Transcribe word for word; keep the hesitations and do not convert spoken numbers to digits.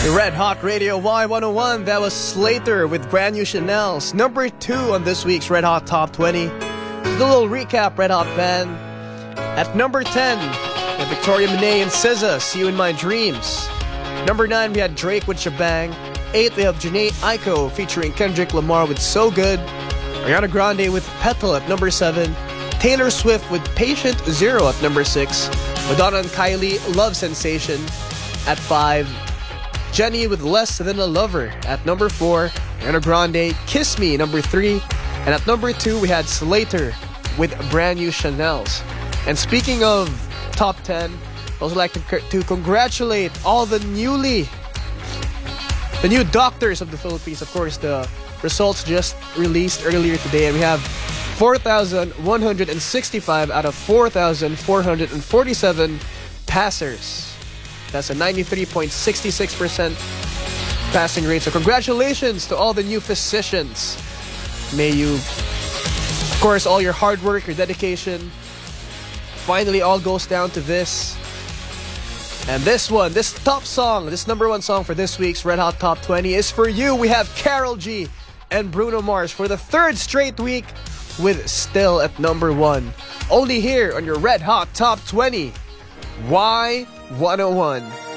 Red Hot Radio Y one oh one, that was Slater with Brand New Chanels. Number two on this week's Red Hot Top twenty. Just a little recap, Red Hot fan. At number ten, we had Victoria Monet and S Z A, See You in My Dreams. Number nine, we had Drake with Shabang. eight, we have Jhené Aiko featuring Kendrick Lamar with So Good. Ariana Grande with Petal at number seven. Taylor Swift with Patient Zero at number six. Madonna and Kylie, Love Sensation at five. Jenny with Less Than a Lover at number four. Ariana Grande, Kiss Me, number three. And at number two, we had Slater with Brand New Chanels. And speaking of top ten, I'd also like to, to congratulate all the newly, the new doctors of the Philippines. Of course, the results just released earlier today, and we have four thousand one hundred sixty-five out of four thousand four hundred forty-seven passers. That's a ninety-three point six six percent passing rate. So congratulations to all the new physicians. May you, of course, all your hard work, your dedication, finally all goes down to this. And this one, this top song, this number one song for this week's Red Hot Top twenty is for you. We have Karol G and Bruno Mars for the third straight week with Still at number one. Only here on your Red Hot Top twenty. Y one oh one.